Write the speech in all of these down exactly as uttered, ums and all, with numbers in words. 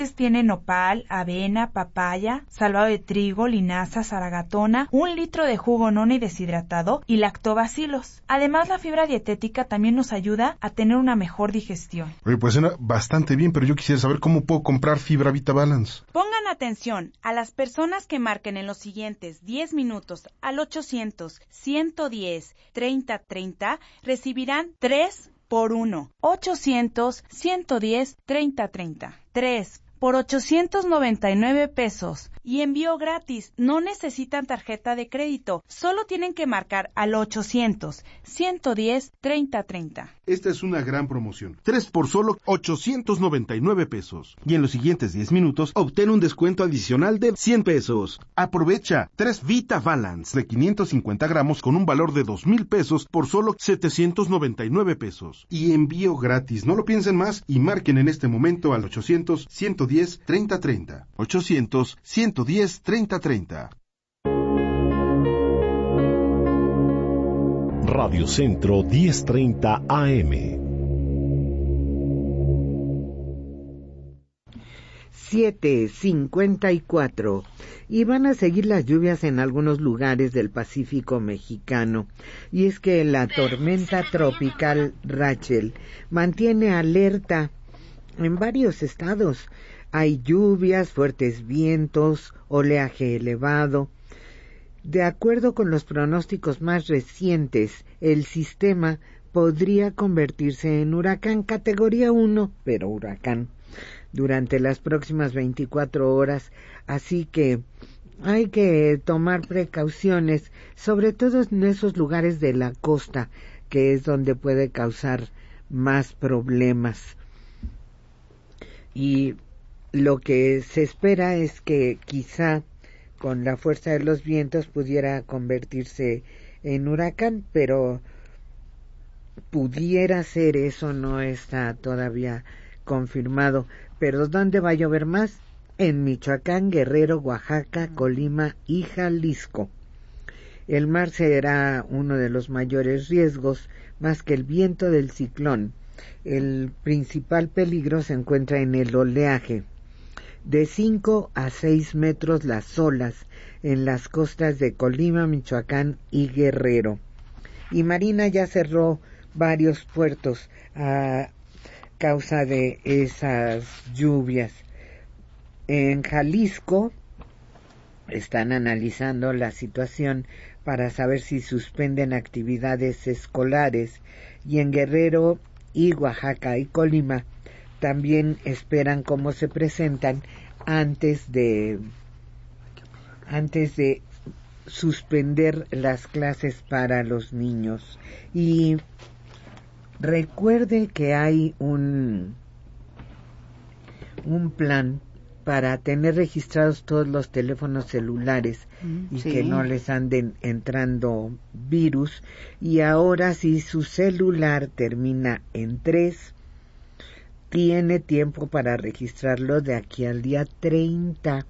Tiene nopal, avena, papaya, salvado de trigo, linaza, zaragatona, un litro de jugo noni deshidratado y lactobacilos. Además, la fibra dietética también nos ayuda a tener una mejor digestión. Oye, pues suena bastante bien, pero yo quisiera saber cómo puedo comprar fibra VitaBalance. Pongan atención, a las personas que marquen en los siguientes diez minutos al ochocientos, ciento diez, treinta treinta recibirán tres por uno. ochocientos, ciento diez, treinta treinta. tres por ochocientos noventa y nueve pesos y envío gratis. No necesitan tarjeta de crédito, solo tienen que marcar al ochocientos, ciento diez, treinta treinta. Esta es una gran promoción. Tres por solo ochocientos noventa y nueve pesos. Y en los siguientes diez minutos obtén un descuento adicional de cien pesos. Aprovecha tres VitaBalance de quinientos cincuenta gramos con un valor de dos mil pesos por solo setecientos noventa y nueve pesos. Y envío gratis. No lo piensen más y marquen en este momento al ochocientos, ciento diez, treinta treinta. ochocientos, ciento diez, treinta treinta. Radio Centro diez treinta A M. siete cincuenta y cuatro. Y van a seguir las lluvias en algunos lugares del Pacífico mexicano. Y es que la tormenta tropical Rachel mantiene alerta en varios estados. Hay lluvias, fuertes vientos, oleaje elevado. De acuerdo con los pronósticos más recientes, el sistema podría convertirse en huracán categoría uno, pero huracán, durante las próximas veinticuatro horas, así que hay que tomar precauciones, sobre todo en esos lugares de la costa, que es donde puede causar más problemas. Y lo que se espera es que quizá con la fuerza de los vientos pudiera convertirse en huracán, pero pudiera ser, eso no está todavía confirmado. Pero ¿dónde va a llover más? En Michoacán, Guerrero, Oaxaca, Colima y Jalisco. El mar será uno de los mayores riesgos, más que el viento del ciclón. El principal peligro se encuentra en el oleaje. De cinco a seis metros las olas en las costas de Colima, Michoacán y Guerrero. Y Marina ya cerró varios puertos a causa de esas lluvias. En Jalisco están analizando la situación para saber si suspenden actividades escolares, y en Guerrero y Oaxaca y Colima también esperan cómo se presentan antes de antes de suspender las clases para los niños. Y recuerde que hay un un plan para tener registrados todos los teléfonos celulares mm, y sí. que no les anden entrando virus. Y ahora, si su celular termina en tres, tiene tiempo para registrarlo de aquí al día treinta.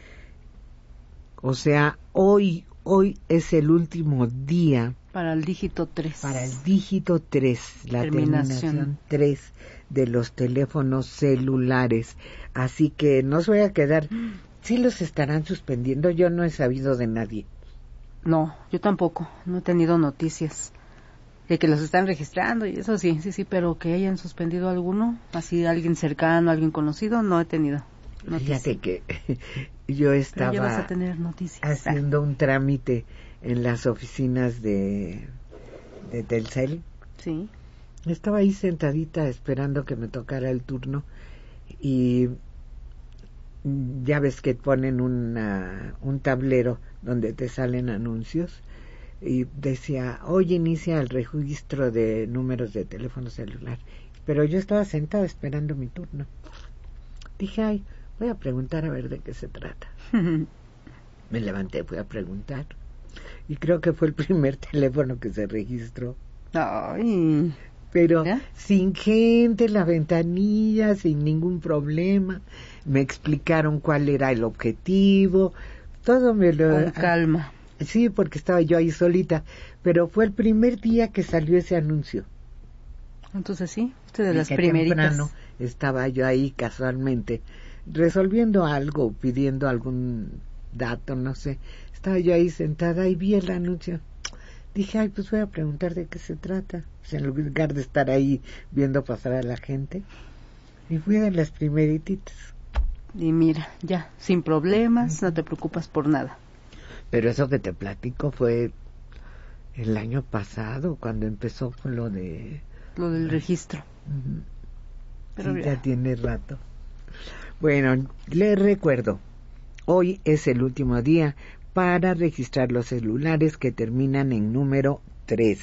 O sea, hoy, hoy es el último día. Para el dígito tres. Para el dígito tres, la terminación, terminación tres de los teléfonos celulares. Así que no se vaya a quedar. Sí los estarán suspendiendo, yo no he sabido de nadie. No, yo tampoco, no he tenido noticias de que los están registrando, y eso sí, sí, sí, pero que hayan suspendido alguno, así alguien cercano, alguien conocido, no he tenido noticias. Fíjate que yo estaba pero ya vas a tener noticias. haciendo un trámite en las oficinas de, de Telcel. Sí. Estaba ahí sentadita esperando que me tocara el turno, y ya ves que ponen una, un tablero donde te salen anuncios, y decía, hoy inicia el registro de números de teléfono celular, pero yo estaba sentada esperando mi turno. Dije, ay, voy a preguntar a ver de qué se trata. Me levanté, fui a preguntar, y creo que fue el primer teléfono que se registró. Ay, pero ¿ya? Sin gente, la ventanilla, sin ningún problema. Me explicaron cuál era el objetivo, todo me lo... Con calma. Sí, porque estaba yo ahí solita, pero fue el primer día que salió ese anuncio. Entonces sí, usted de las que primeritas. Temprano estaba yo ahí casualmente resolviendo algo, pidiendo algún dato, no sé. Estaba yo ahí sentada y vi el anuncio. Dije, ay, pues voy a preguntar de qué se trata. Pues en lugar de estar ahí viendo pasar a la gente. Y fui de las primeritas. Y mira, ya, sin problemas, no te preocupas por nada. Pero eso que te platico fue el año pasado, cuando empezó con lo de... Lo del registro. Uh-huh. Pero sí, ya tiene rato. Bueno, les recuerdo, hoy es el último día para registrar los celulares que terminan en número tres.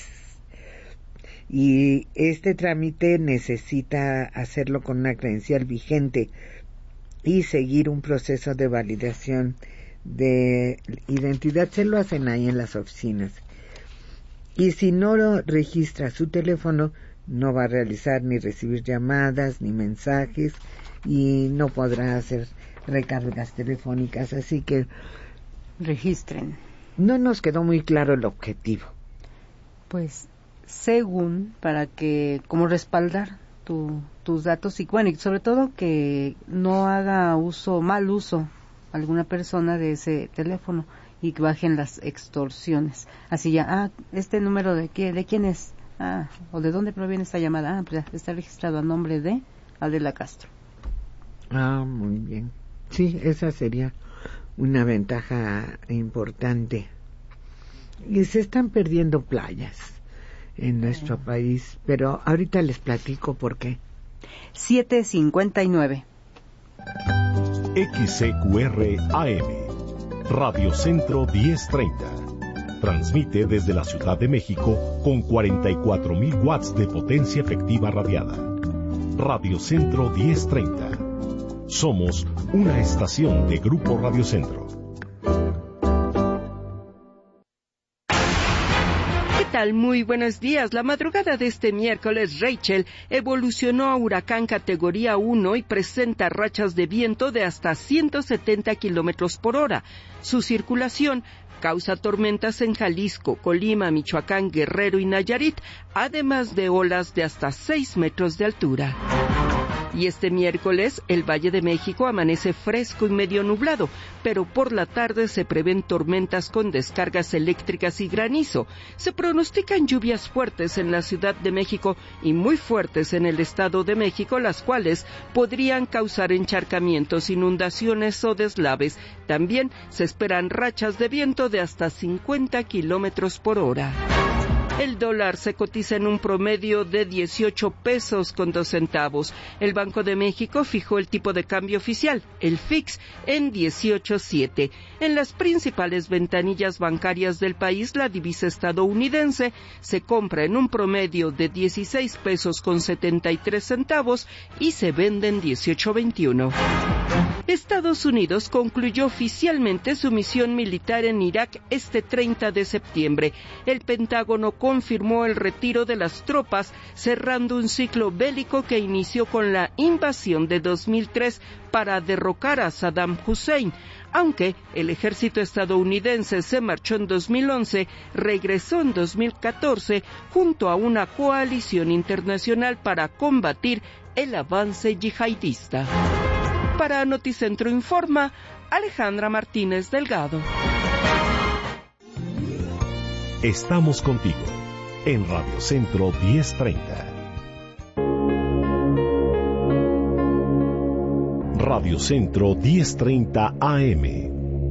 Y este trámite necesita hacerlo con una credencial vigente y seguir un proceso de validación de identidad. Se lo hacen ahí en las oficinas. Y si no lo registra su teléfono, no va a realizar ni recibir llamadas ni mensajes y no podrá hacer recargas telefónicas. Así que registren. No nos quedó muy claro el objetivo. Pues según, para que como respaldar tu, tus datos y bueno, y sobre todo que no haga uso, mal uso alguna persona de ese teléfono y que bajen las extorsiones. Así ya, ah, este número de qué, de quién es, ah, o de dónde proviene esta llamada, ah, pues ya está registrado a nombre de Adela Castro. Ah, muy bien. Sí, esa sería una ventaja importante. Y se están perdiendo playas en nuestro país, pero ahorita les platico por qué. siete cincuenta y nueve. X C Q R A M, Radio Centro diez treinta. Transmite desde la Ciudad de México con cuarenta y cuatro mil watts de potencia efectiva radiada. Radio Centro diez treinta. Somos una estación de Grupo Radio Centro. ¿Qué tal? Muy buenos días. La madrugada de este miércoles, Rachel evolucionó a huracán categoría uno y presenta rachas de viento de hasta ciento setenta kilómetros por hora. Su circulación causa tormentas en Jalisco, Colima, Michoacán, Guerrero y Nayarit, además de olas de hasta seis metros de altura. Y este miércoles, el Valle de México amanece fresco y medio nublado, pero por la tarde se prevén tormentas con descargas eléctricas y granizo. Se pronostican lluvias fuertes en la Ciudad de México y muy fuertes en el Estado de México, las cuales podrían causar encharcamientos, inundaciones o deslaves. También se esperan rachas de viento de hasta cincuenta kilómetros por hora. El dólar se cotiza en un promedio de dieciocho pesos con dos centavos. El Banco de México fijó el tipo de cambio oficial, el F I X, en dieciocho siete. En las principales ventanillas bancarias del país, la divisa estadounidense se compra en un promedio de dieciséis pesos con setenta y tres centavos y se vende en dieciocho veintiuno. Estados Unidos concluyó oficialmente su misión militar en Irak este treinta de septiembre. El Pentágono confirmó el retiro de las tropas, cerrando un ciclo bélico que inició con la invasión de dos mil tres para derrocar a Saddam Hussein. Aunque el ejército estadounidense se marchó en dos mil once, regresó en dos mil catorce junto a una coalición internacional para combatir el avance yihadista. Para Noticentro Informa, Alejandra Martínez Delgado. Estamos contigo en Radio Centro diez treinta. Radio Centro diez treinta A M.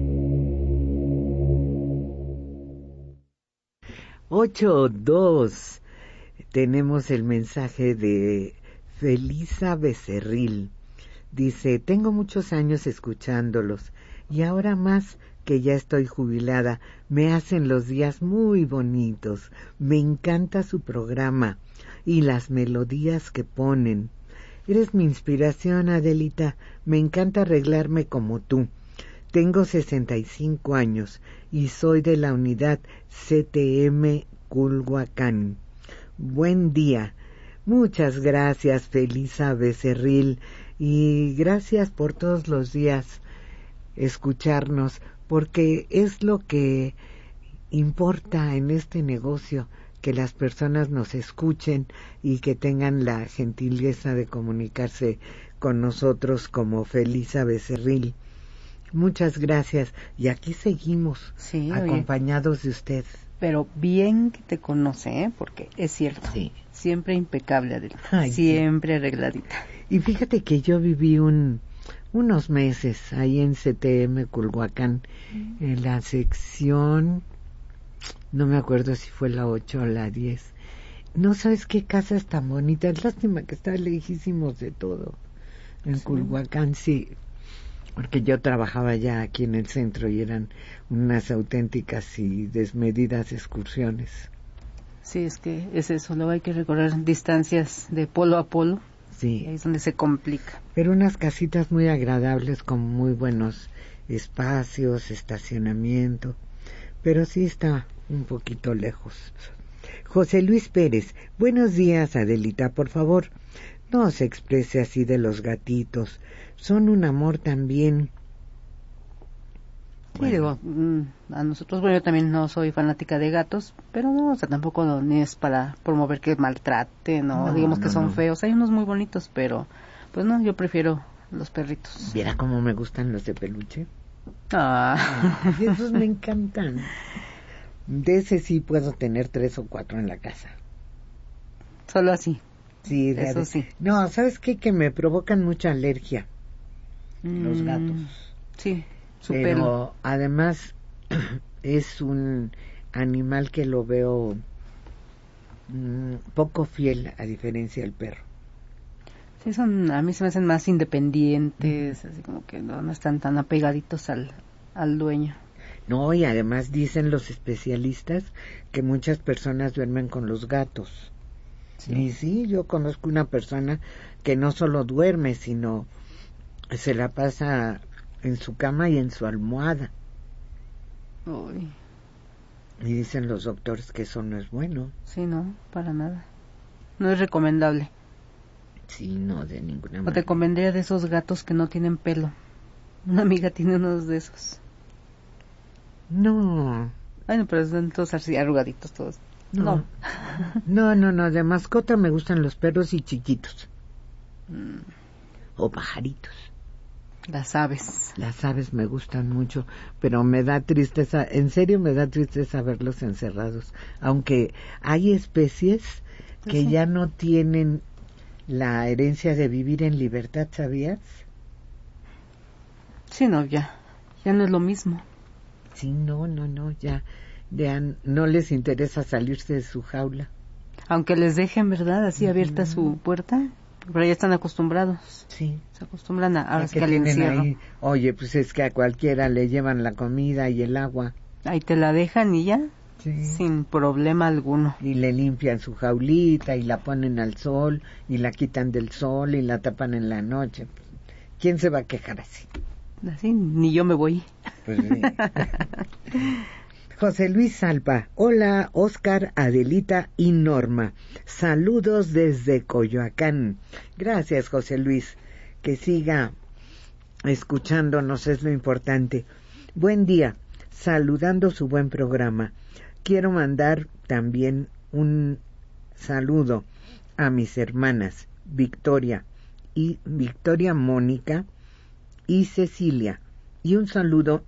ocho dos. Tenemos el mensaje de Felisa Becerril. Dice, tengo muchos años escuchándolos y ahora más que ya estoy jubilada, me hacen los días muy bonitos. Me encanta su programa y las melodías que ponen. Eres mi inspiración, Adelita. Me encanta arreglarme como tú. Tengo sesenta y cinco años y soy de la unidad C T M Culhuacán. Buen día. Muchas gracias, Felisa Becerril. Y gracias por todos los días escucharnos, porque es lo que importa en este negocio, que las personas nos escuchen y que tengan la gentileza de comunicarse con nosotros como Felisa Becerril. Muchas gracias. Y aquí seguimos, sí, acompañados oye, de usted. Pero bien que te conoce, ¿eh? Porque es cierto. Sí. Siempre impecable, Adela. Ay, siempre sí. arregladita. Y fíjate que yo viví un unos meses ahí en C T M Culhuacán, mm. en la sección, no me acuerdo si fue la ocho o la diez. No sabes qué casas tan bonitas. Lástima que está lejísimos de todo. En sí. Culhuacán, sí. Porque yo trabajaba ya aquí en el centro y eran unas auténticas y desmedidas excursiones. Sí, es que es eso, luego hay que recorrer distancias de polo a polo. Sí. Ahí es donde se complica. Pero unas casitas muy agradables con muy buenos espacios, estacionamiento. Pero sí está un poquito lejos. José Luis Pérez, buenos días, Adelita, por favor, no se exprese así de los gatitos. Son un amor también. Sí, bueno. digo, a nosotros, bueno, yo también no soy fanática de gatos, pero no, o sea, tampoco no, ni es para promover que maltraten, no, no digamos no, que son no. feos. Hay unos muy bonitos, pero pues no, yo prefiero los perritos. ¿Viera cómo me gustan los de peluche? Ah. Ay, esos me encantan. De ese sí puedo tener tres o cuatro en la casa. Solo así. Sí, eso de... sí. No, ¿sabes qué? Que me provocan mucha alergia mm, los gatos. Sí, su Pero pelo. Además es un animal que lo veo mmm, poco fiel a diferencia del perro. Sí, son, a mí se me hacen más independientes, mm. así como que no, no están tan apegaditos al, al dueño. No, y además dicen los especialistas que muchas personas duermen con los gatos. Sí. Y sí, yo conozco una persona que no solo duerme, sino se la pasa en su cama y en su almohada. Uy. Y dicen los doctores que eso no es bueno. Sí, no, para nada. No es recomendable. Sí, no, de ninguna manera. O te convendría de esos gatos que no tienen pelo. Una amiga tiene unos de esos. No. Bueno, pero son todos así arrugaditos todos. No. No. no, no, no. De mascota me gustan los perros y chiquitos. Mm. O pajaritos. Las aves. Las aves me gustan mucho, pero me da tristeza, en serio me da tristeza verlos encerrados. Aunque hay especies que sí. ya no tienen la herencia de vivir en libertad, ¿sabías? Sí, no, ya. Ya no es lo mismo. Sí, no, no, no, ya, ya no les interesa salirse de su jaula. Aunque les dejen, ¿verdad? Así uh-huh. abierta su puerta, pero ya están acostumbrados. Sí. Se acostumbran a, a que al encierro. Ahí, oye, pues es que a cualquiera le llevan la comida y el agua. Ahí te la dejan y ya, sí. sin problema alguno. Y le limpian su jaulita y la ponen al sol y la quitan del sol y la tapan en la noche. ¿Quién se va a quejar así? Así, ni yo me voy. Pues sí. José Luis Salpa, hola Oscar, Adelita y Norma, saludos desde Coyoacán. Gracias José Luis, que siga escuchándonos, es lo importante. Buen día, saludando su buen programa. Quiero mandar también un saludo a mis hermanas Victoria y Victoria Mónica y Cecilia, y un saludo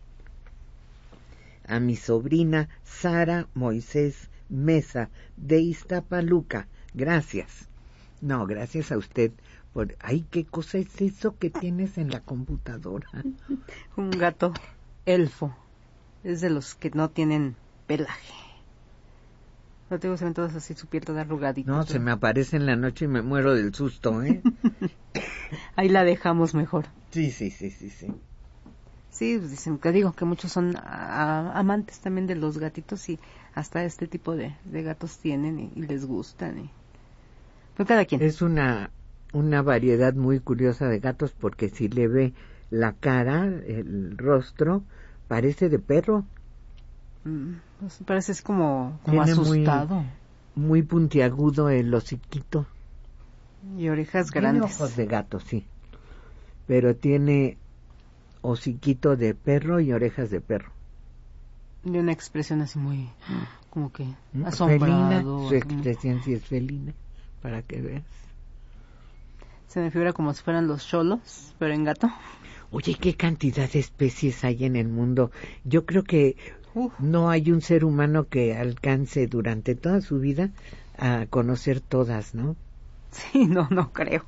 a mi sobrina Sara Moisés Mesa de Iztapaluca. Gracias. No, gracias a usted por... Ay, ¿qué cosa es eso que tienes en la computadora? Un gato elfo. Es de los que no tienen pelaje. No tengo, se ven todos así, su piel toda arrugadita. No, pero... se me aparece en la noche y me muero del susto, ¿eh? Ahí la dejamos mejor. Sí, sí, sí, sí, sí. Sí, dicen, te digo que muchos son a, amantes también de los gatitos y hasta este tipo de, de gatos tienen y, y les gustan. Y... Pues cada quien. Es una, una variedad muy curiosa de gatos porque si le ve la cara, el rostro, parece de perro. Mm, pues parece es como, como asustado. Muy, muy puntiagudo el hociquito. Y orejas tiene grandes. Ojos de gato, sí. Pero tiene hociquito de perro y orejas de perro. Y una expresión así muy, como que ¿no? asombrado. Felina, su expresión sí es felina, para que veas. Se me figura como si fueran los cholos, pero en gato. Oye, qué cantidad de especies hay en el mundo. Yo creo que Uf. no hay un ser humano que alcance durante toda su vida a conocer todas, ¿no? Sí, no, no creo.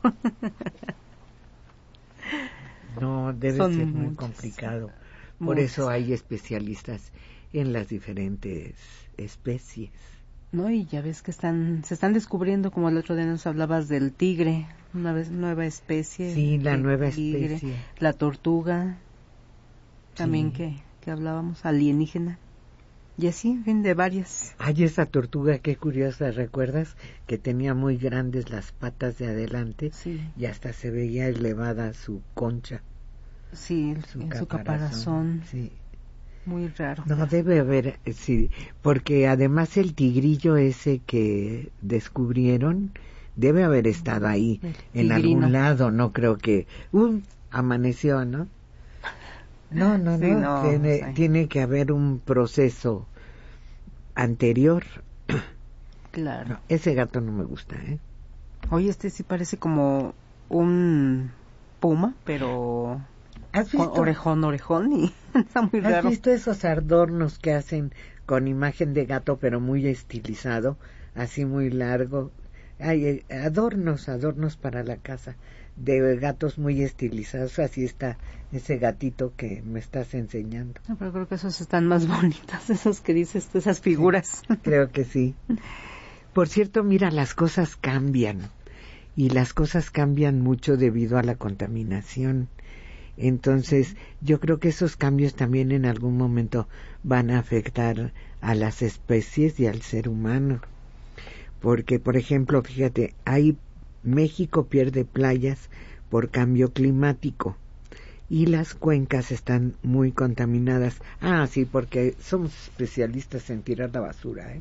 No, debe Son ser muy muchos, complicado. Por muchos. eso hay especialistas en las diferentes especies. No, y ya ves que están, se están descubriendo, como el otro día nos hablabas del tigre, una vez, nueva especie. Sí, la nueva tigre, especie. La tortuga, también Sí. que, que hablábamos, alienígena. Y así, en fin, de varias. Ay, esa tortuga, qué curiosa, ¿recuerdas? Que tenía muy grandes las patas de adelante Sí. y hasta se veía elevada su concha. Sí, Su en caparazón. su caparazón. Sí. Muy raro. No, debe haber, eh, sí, porque además el tigrillo ese que descubrieron debe haber estado ahí, El en tigrino. algún lado, no creo que, um, amaneció, ¿no? No, no, Sí, no, no, tiene, sí. tiene que haber un proceso anterior. Claro. No, ese gato no me gusta, ¿eh? Oye, este sí parece como un puma, pero ¿Has con visto, orejón, orejón, y está muy ¿has raro. visto esos adornos que hacen con imagen de gato, pero muy estilizado, así muy largo? Hay eh, adornos, adornos para la casa, de gatos muy estilizados. Así está ese gatito que me estás enseñando. No, pero creo que esos están más bonitos, esos que dices tú, esas figuras. Creo que sí. Por cierto, mira, las cosas cambian. Y las cosas cambian mucho debido a la contaminación. Entonces, yo creo que esos cambios también en algún momento van a afectar a las especies y al ser humano. Porque, por ejemplo, fíjate, hay México pierde playas por cambio climático y las cuencas están muy contaminadas. Ah, sí, porque somos especialistas en tirar la basura, ¿eh?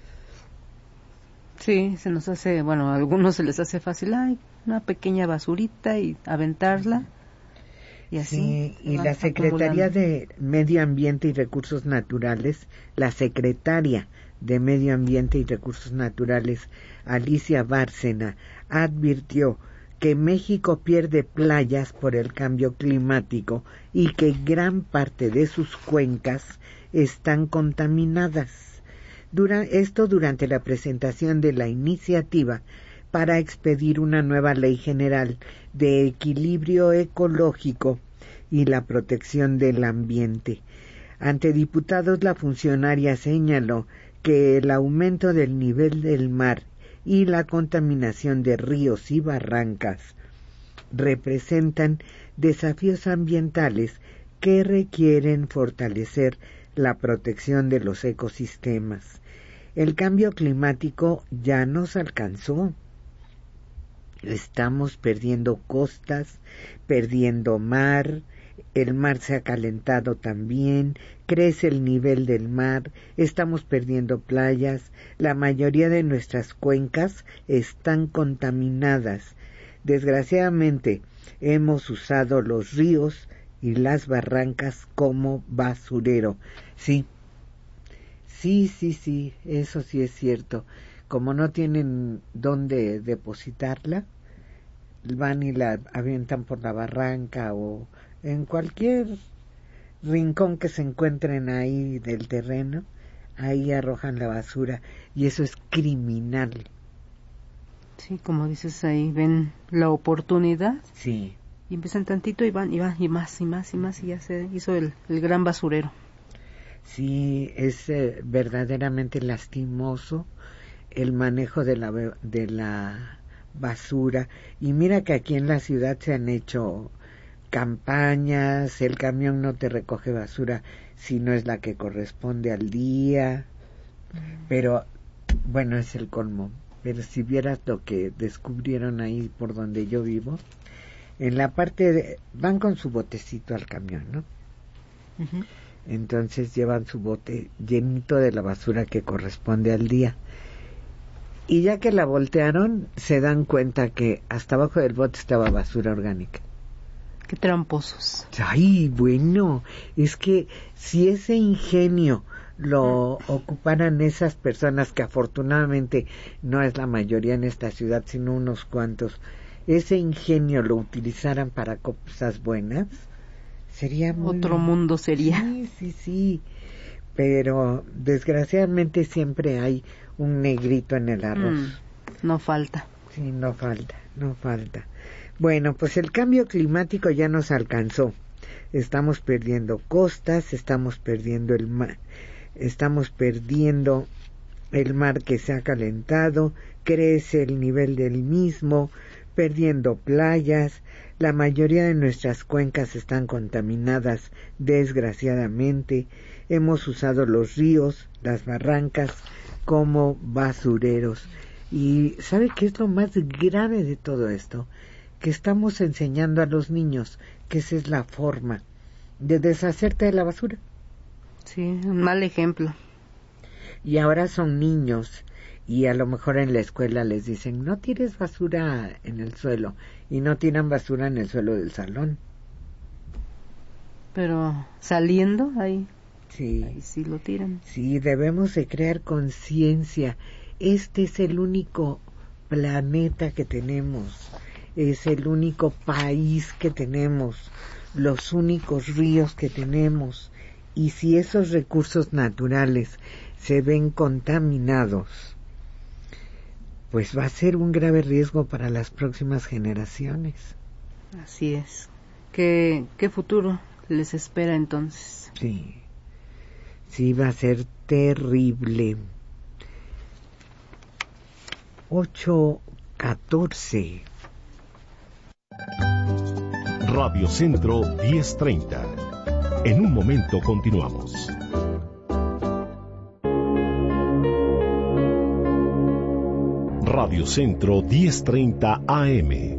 Sí, se nos hace, bueno, a algunos se les hace fácil, ay, una pequeña basurita y aventarla. Y así. Sí, se y va la Secretaría acumulando. de Medio Ambiente y Recursos Naturales, la secretaria de Medio Ambiente y Recursos Naturales, Alicia Bárcena, advirtió que México pierde playas por el cambio climático y que gran parte de sus cuencas están contaminadas. Dura, esto durante la presentación de la iniciativa para expedir una nueva ley general de equilibrio ecológico y la protección del ambiente. Ante diputados, la funcionaria señaló que el aumento del nivel del mar y la contaminación de ríos y barrancas representan desafíos ambientales que requieren fortalecer la protección de los ecosistemas. El cambio climático ya nos alcanzó. Estamos perdiendo costas, perdiendo mar, el mar se ha calentado también, crece el nivel del mar, estamos perdiendo playas, la mayoría de nuestras cuencas están contaminadas. Desgraciadamente, hemos usado los ríos y las barrancas como basurero. Sí, sí, sí, sí, eso sí es cierto. Como no tienen dónde depositarla, van y la avientan por la barranca o en cualquier rincón que se encuentren ahí del terreno, ahí arrojan la basura y eso es criminal. Sí, como dices ahí, ven la oportunidad Sí. y empiezan tantito y van y van y más y más y más y ya se hizo el, el gran basurero. Sí, es eh, verdaderamente lastimoso el manejo de la de la basura. Y mira que aquí en la ciudad se han hecho campañas, el camión no te recoge basura si no es la que corresponde al día. Pero bueno, es el colmo. Pero si vieras lo que descubrieron ahí por donde yo vivo, en la parte de, van con su botecito al camión, ¿no? Uh-huh. Entonces llevan su bote llenito de la basura que corresponde al día. Y ya que la voltearon, se dan cuenta que hasta abajo del bote estaba basura orgánica. Qué tramposos. Ay, bueno, es que si ese ingenio lo ocuparan esas personas, que afortunadamente no es la mayoría en esta ciudad, sino unos cuantos, ese ingenio lo utilizaran para cosas buenas, sería muy... Otro mundo sería. Sí, sí, sí. Pero desgraciadamente siempre hay un negrito en el arroz. Mm, no falta. Sí, no falta, no falta. Bueno, pues el cambio climático ya nos alcanzó. Estamos perdiendo costas, estamos perdiendo el mar, estamos perdiendo el mar que se ha calentado, crece el nivel del mismo, perdiendo playas. La mayoría de nuestras cuencas están contaminadas, desgraciadamente. Hemos usado los ríos, las barrancas, como basureros. Y ¿sabe qué es lo más grave de todo esto? Que estamos enseñando a los niños que esa es la forma de deshacerte de la basura. Sí, un mal ejemplo. Y ahora son niños y a lo mejor en la escuela les dicen no tires basura en el suelo y no tiran basura en el suelo del salón. Pero saliendo ahí, sí, ahí sí lo tiran. Sí, debemos de crear conciencia. Este es el único planeta que tenemos, es el único país que tenemos, los únicos ríos que tenemos, y si esos recursos naturales se ven contaminados, pues va a ser un grave riesgo para las próximas generaciones. Así es. ¿Qué, qué futuro les espera entonces? Sí, sí, va a ser terrible. ocho catorce. Radio Centro diez treinta. En un momento continuamos. Radio Centro diez treinta A M.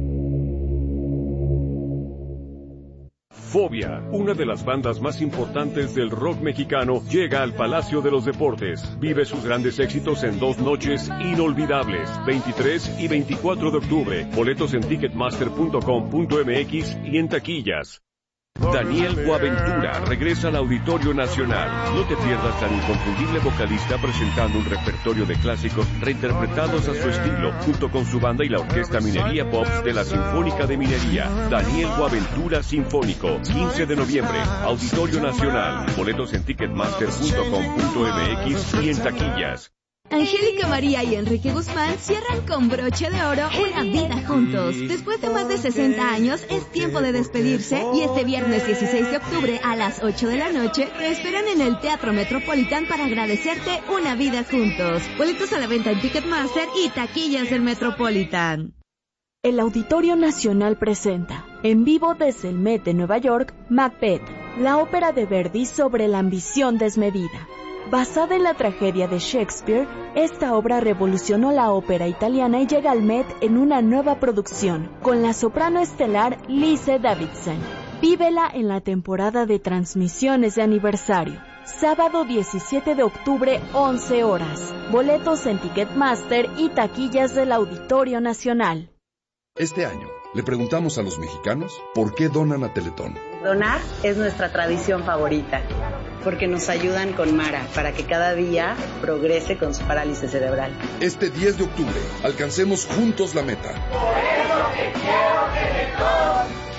Fobia, una de las bandas más importantes del rock mexicano, llega al Palacio de los Deportes. Vive sus grandes éxitos en dos noches inolvidables, veintitrés y veinticuatro de octubre. Boletos en ticketmaster punto com punto m x y en taquillas. Daniel Boaventura regresa al Auditorio Nacional. No te pierdas al inconfundible vocalista presentando un repertorio de clásicos reinterpretados a su estilo, junto con su banda y la Orquesta Minería Pops de la Sinfónica de Minería. Daniel Boaventura Sinfónico, quince de noviembre, Auditorio Nacional. Boletos en ticketmaster punto com punto m x y en taquillas. Angélica María y Enrique Guzmán cierran con broche de oro una vida juntos. Después de más de sesenta años, es tiempo de despedirse y este viernes dieciséis de octubre a las ocho de la noche te esperan en el Teatro Metropolitan para agradecerte una vida juntos. Boletos a la venta en Ticketmaster y taquillas del Metropolitan. El Auditorio Nacional presenta, en vivo desde el Met de Nueva York, Macbeth, la ópera de Verdi sobre la ambición desmedida. Basada en la tragedia de Shakespeare, esta obra revolucionó la ópera italiana y llega al Met en una nueva producción, con la soprano estelar Lise Davidson. Vívela en la temporada de transmisiones de aniversario. Sábado diecisiete de octubre, once horas. Boletos en Ticketmaster y taquillas del Auditorio Nacional. Este año, le preguntamos a los mexicanos por qué donan a Teletón. Donar es nuestra tradición favorita, porque nos ayudan con Mara para que cada día progrese con su parálisis cerebral. Este diez de octubre, alcancemos juntos la meta. Por eso te quiero, Teletón.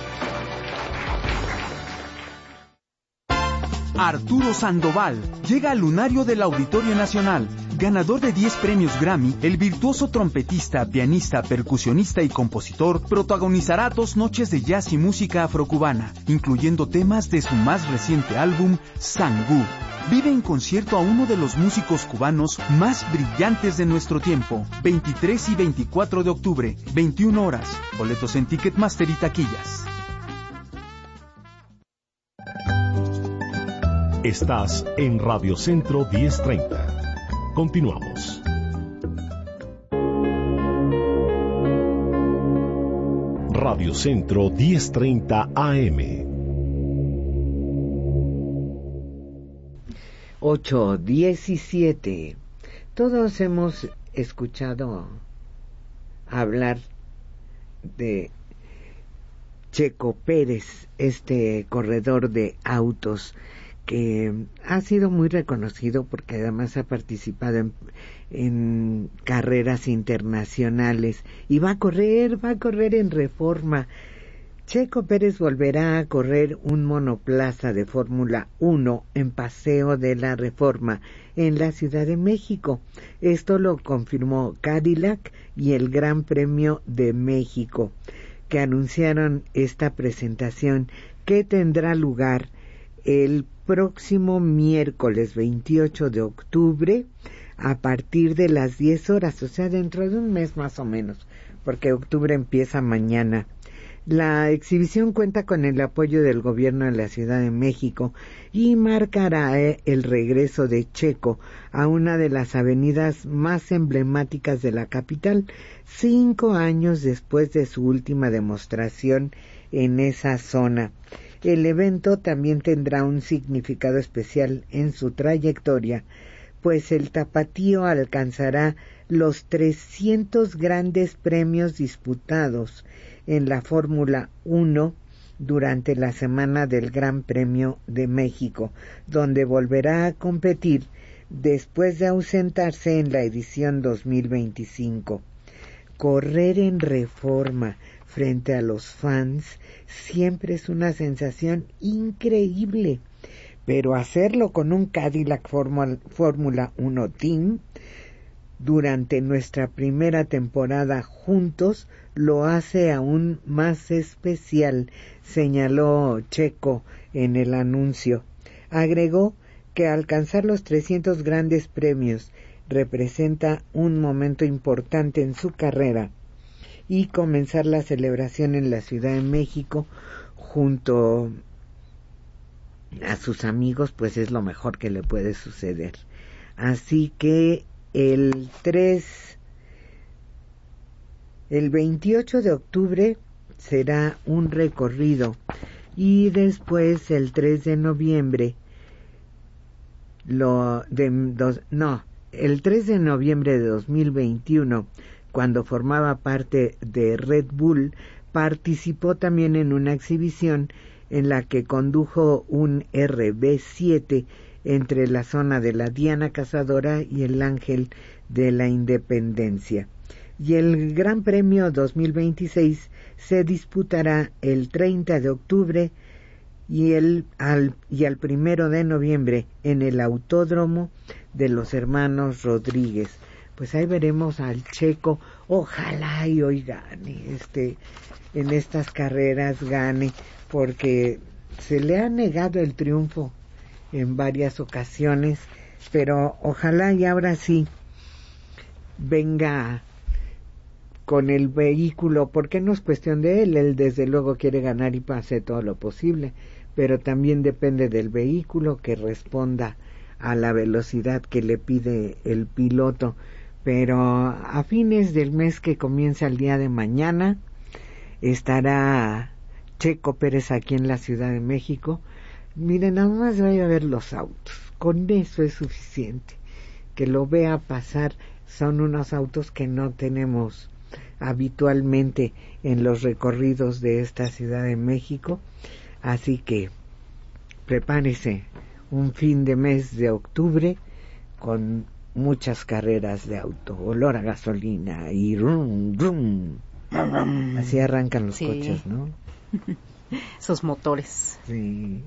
Arturo Sandoval llega al lunario del Auditorio Nacional. Ganador de diez premios Grammy, el virtuoso trompetista, pianista, percusionista y compositor protagonizará dos noches de jazz y música afrocubana, incluyendo temas de su más reciente álbum, Sangú. Vive en concierto a uno de los músicos cubanos más brillantes de nuestro tiempo. veintitrés y veinticuatro de octubre, veintiuna horas. Boletos en Ticketmaster y taquillas. Estás en Radio Centro diez treinta. Continuamos. Radio Centro diez treinta A M. ocho diecisiete. Todos hemos escuchado hablar de Checo Pérez, este corredor de autos que ha sido muy reconocido porque además ha participado en, en carreras internacionales y va a correr, va a correr en Reforma. Checo Pérez volverá a correr un monoplaza de Fórmula uno en Paseo de la Reforma en la Ciudad de México. Esto lo confirmó Cadillac y el Gran Premio de México, que anunciaron esta presentación que tendrá lugar el próximo miércoles veintiocho de octubre a partir de las diez horas, o sea, dentro de un mes más o menos, porque octubre empieza mañana. La exhibición cuenta con el apoyo del gobierno de la Ciudad de México y marcará el regreso de Checo a una de las avenidas más emblemáticas de la capital, cinco años después de su última demostración en esa zona. El evento también tendrá un significado especial en su trayectoria, pues el tapatío alcanzará los trescientos grandes premios disputados en la Fórmula uno durante la semana del Gran Premio de México, donde volverá a competir después de ausentarse en la edición dos mil veinticinco. Correr en Reforma frente a los fans siempre es una sensación increíble, pero hacerlo con un Cadillac Fórmula uno Team durante nuestra primera temporada juntos lo hace aún más especial, señaló Checo en el anuncio. Agregó que alcanzar los trescientos grandes premios representa un momento importante en su carrera y comenzar la celebración en la Ciudad de México junto a sus amigos pues es lo mejor que le puede suceder. Así que el tres el veintiocho de octubre será un recorrido y después el tres de noviembre lo de dos, no el tres de noviembre de dos mil veintiuno, cuando formaba parte de Red Bull, participó también en una exhibición en la que condujo un R B siete entre la zona de la Diana Cazadora y el Ángel de la Independencia. Y el Gran Premio dos mil veintiséis se disputará el treinta de octubre y el al y al primero de noviembre en el Autódromo de los Hermanos Rodríguez. Pues ahí veremos al Checo, ojalá y hoy gane, este, en estas carreras gane, porque se le ha negado el triunfo en varias ocasiones, pero ojalá y ahora sí venga con el vehículo, porque no es cuestión de él, él desde luego quiere ganar y pase todo lo posible, pero también depende del vehículo que responda a la velocidad que le pide el piloto. Pero a fines del mes que comienza el día de mañana estará Checo Pérez aquí en la Ciudad de México. Miren, nada más vaya a ver los autos, con eso es suficiente. Que lo vea pasar, son unos autos que no tenemos habitualmente en los recorridos de esta Ciudad de México, así que prepárese un fin de mes de octubre con muchas carreras de auto, olor a gasolina y rum, rum. Así arrancan los sí. coches, ¿no? Esos motores. Sí.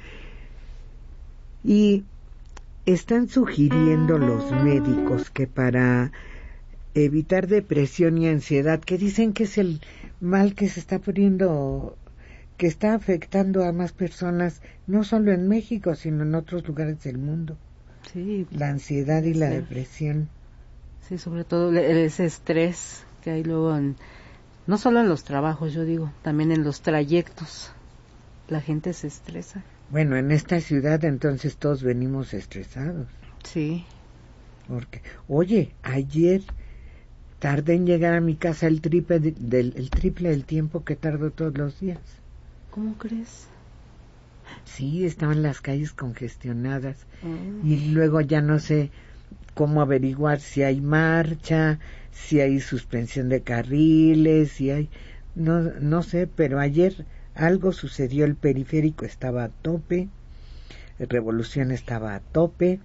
Y están sugiriendo los médicos que para evitar depresión y ansiedad, que dicen que es el mal que se está poniendo, que está afectando a más personas, no solo en México, sino en otros lugares del mundo. Sí. La ansiedad y la sí. depresión. Sí, sobre todo ese estrés que hay luego, en, no solo en los trabajos, yo digo, también en los trayectos. La gente se estresa. Bueno, en esta ciudad entonces todos venimos estresados. Sí. Porque, oye, ayer tardé en llegar a mi casa el triple, de, del, el triple del tiempo que tardo todos los días. ¿Cómo crees? Sí, estaban las calles congestionadas mm. y luego ya no sé cómo averiguar si hay marcha, si hay suspensión de carriles, si hay... No, no sé, pero ayer algo sucedió, el periférico estaba a tope, Revolución estaba a tope,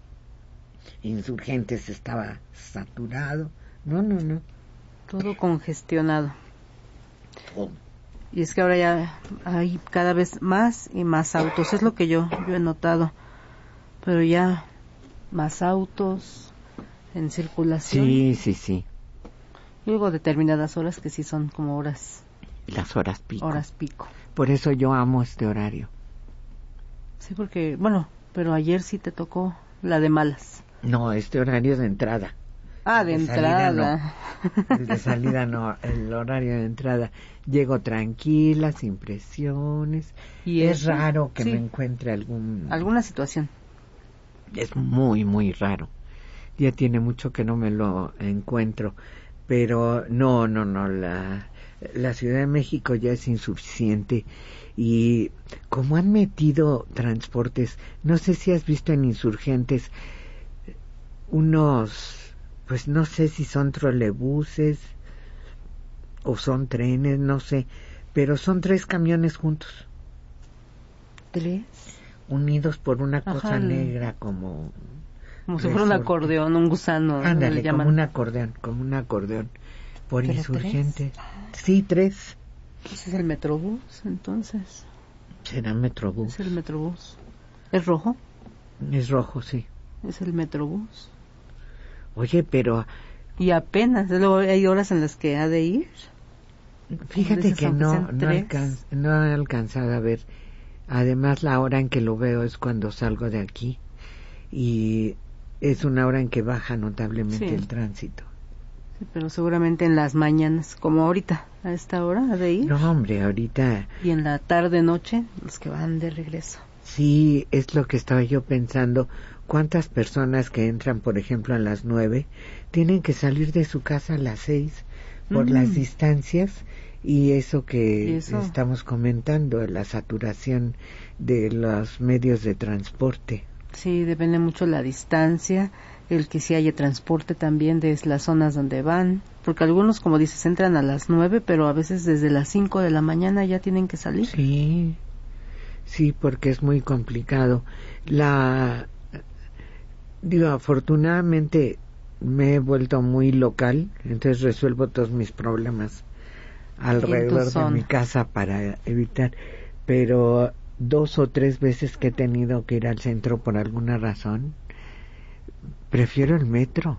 Insurgentes estaba saturado, no, no, no. Todo congestionado. Todo. Y es que ahora ya hay cada vez más y más autos, es lo que yo, yo he notado, pero ya más autos en circulación. Sí, sí, sí. Y luego determinadas horas que sí son como horas. Las horas pico. Horas pico. Por eso yo amo este horario. Sí, porque, bueno, pero ayer sí te tocó la de malas. No, este horario de entrada. Ah, de, de entrada. No. El de salida no, el horario de entrada. Llego tranquila, sin presiones. Y es eso, raro que sí. me encuentre algún... alguna situación. Es muy, muy raro. Ya tiene mucho que no me lo encuentro. Pero no, no, no, la, la Ciudad de México ya es insuficiente. Y como han metido transportes, no sé si has visto en Insurgentes unos... pues no sé si son trolebuses o son trenes, no sé, pero son tres camiones juntos. ¿Tres? Unidos por una Ajá, cosa negra como... Como si fuera un acordeón, un gusano. Ándale, le llaman. como un acordeón, como un acordeón. Por Insurgente. ¿Tres? Sí, tres. ¿Ese es el Metrobús, entonces? ¿Será Metrobús? Es el Metrobús. ¿Es rojo? Es rojo, sí. Es el Metrobús. Oye, pero... Y apenas, luego hay horas en las que ha de ir. Fíjate que no, no, alcan, no he alcanzado a ver. Además, la hora en que lo veo es cuando salgo de aquí. Y es una hora en que baja notablemente sí. el tránsito. Sí, pero seguramente en las mañanas, como ahorita, a esta hora ha de ir. No, hombre, ahorita... Y en la tarde-noche, los que van de regreso. Sí, es lo que estaba yo pensando. ¿Cuántas personas que entran, por ejemplo, a las nueve, tienen que salir de su casa a las seis por mm. las distancias? Y eso que ¿Y eso? estamos comentando, la saturación de los medios de transporte. Sí, depende mucho la distancia, el que si haya transporte también de las zonas donde van, porque algunos, como dices, entran a las nueve, pero a veces desde las cinco de la mañana ya tienen que salir. Sí, sí, porque es muy complicado. La... Digo, afortunadamente me he vuelto muy local, entonces resuelvo todos mis problemas alrededor de mi casa para evitar, pero dos o tres veces que he tenido que ir al centro por alguna razón, prefiero el metro.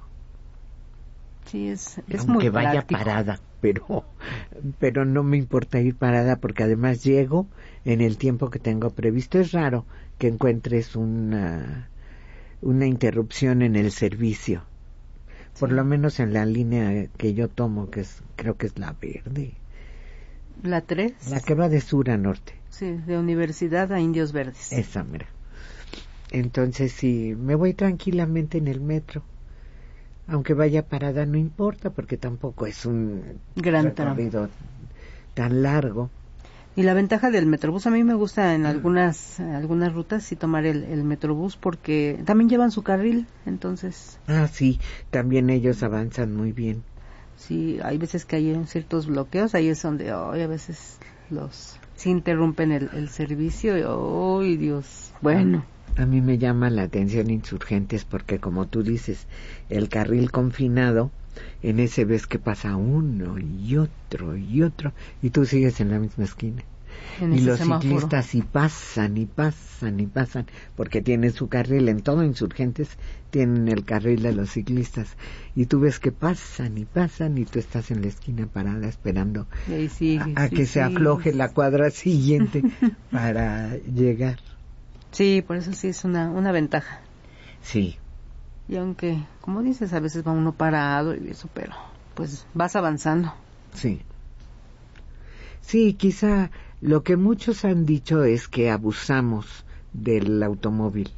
Sí, es, es aunque muy vaya práctico. parada, pero pero no me importa ir parada porque además llego en el tiempo que tengo previsto. Es raro que encuentres una una interrupción en el servicio, sí. por lo menos en la línea que yo tomo, que es creo que es la verde. ¿La tres? La que va de sur a norte. Sí, de Universidad a Indios Verdes. Esa, mira. Entonces, sí, me voy tranquilamente en el metro. Aunque vaya parada, no importa, porque tampoco es un gran recorrido tan largo. Y la ventaja del Metrobús, a mí me gusta en algunas algunas rutas sí tomar el, el Metrobús, porque también llevan su carril, entonces... Ah, sí, también ellos avanzan muy bien. Sí, hay veces que hay ciertos bloqueos, ahí es donde oh, a veces los se interrumpen el, el servicio y ¡oh, Dios! Bueno... A mí me llama la atención Insurgentes porque, como tú dices, el carril confinado, en ese ves que pasa uno y otro y otro, y tú sigues en la misma esquina. En y los semáforo. Ciclistas y pasan y pasan y pasan, porque tienen su carril, en todo Insurgentes tienen el carril de los ciclistas, y tú ves que pasan y pasan y tú estás en la esquina parada esperando sí, a, a sí, que sí. se afloje la cuadra siguiente para llegar. Sí, por eso sí es una, una ventaja. Sí. Y aunque, como dices, a veces va uno parado y eso, pero pues vas avanzando. Sí. Sí, quizá lo que muchos han dicho es que abusamos del automóvil.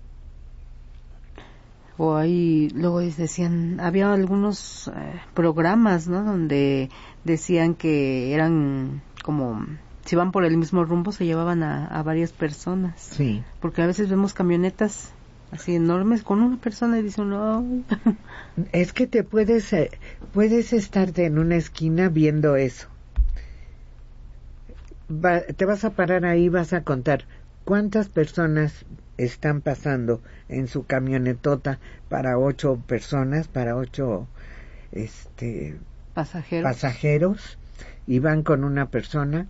O ahí, luego decían, había algunos eh, programas, ¿no? Donde decían que eran como... si van por el mismo rumbo se llevaban a, a varias personas. Sí. Porque a veces vemos camionetas así enormes con una persona y dice uno... Es que te puedes, eh, puedes estarte en una esquina viendo eso. Va, te vas a parar ahí, vas a contar ¿Cuántas personas están pasando en su camionetota para ocho personas, para ocho este pasajeros? pasajeros y van con una persona?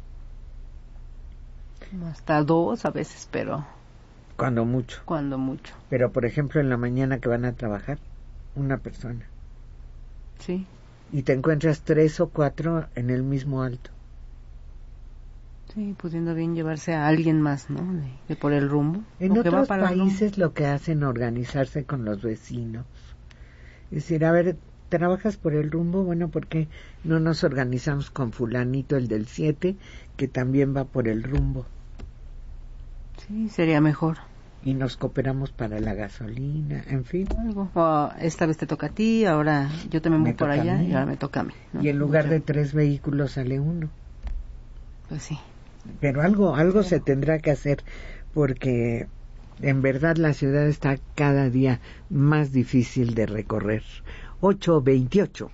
Hasta dos a veces, pero... Cuando mucho. Cuando mucho. Pero, por ejemplo, en la mañana que van a trabajar, una persona. Sí. Y te encuentras tres o cuatro en el mismo alto. Sí, pudiendo bien llevarse a alguien más, ¿no? De, de por el rumbo. En otros países lo que hacen es organizarse con los vecinos. Es decir, a ver, ¿trabajas por el rumbo? Bueno, ¿por qué no nos organizamos con fulanito, el del siete, que también va por el rumbo? Sí, sería mejor. Y nos cooperamos para la gasolina, en fin. Algo. O esta vez te toca a ti, ahora yo también voy por allá y ahora me toca a mí, ¿no? Y en lugar de tres vehículos sale uno. Pues sí. Pero algo, algo se tendrá que hacer, porque en verdad la ciudad está cada día más difícil de recorrer. ocho veintiocho.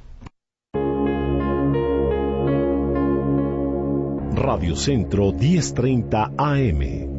Radio Centro diez treinta A M.